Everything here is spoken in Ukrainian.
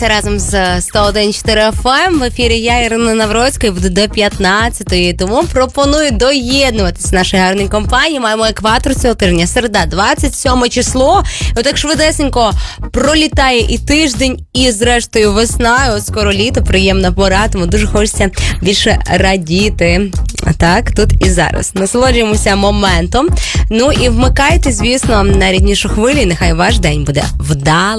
Разом з 101.4 FM. В ефірі я, Ірина Навроцька, і буду до 15-ї. Тому пропоную доєднуватися з нашої гарної компанії. Маємо екватор цього тижня. Середа, 27 число. Отак швидесенько пролітає і тиждень, і зрештою весна. От скоро літо, приємна пора, тому дуже хочеться більше радіти. Так, тут і зараз. Насолоджуємося моментом. Ну і вмикайте, звісно, на ріднішу хвилю. Нехай ваш день буде вдалий.